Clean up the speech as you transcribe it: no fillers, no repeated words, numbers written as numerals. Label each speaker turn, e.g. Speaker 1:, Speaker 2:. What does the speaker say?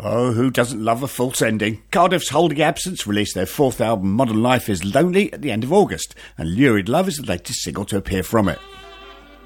Speaker 1: Oh, who doesn't love a false ending? Cardiff's Holding Absence released their fourth album, Modern Life is Lonely, at the end of August, and Lurid Love is the latest single to appear from it.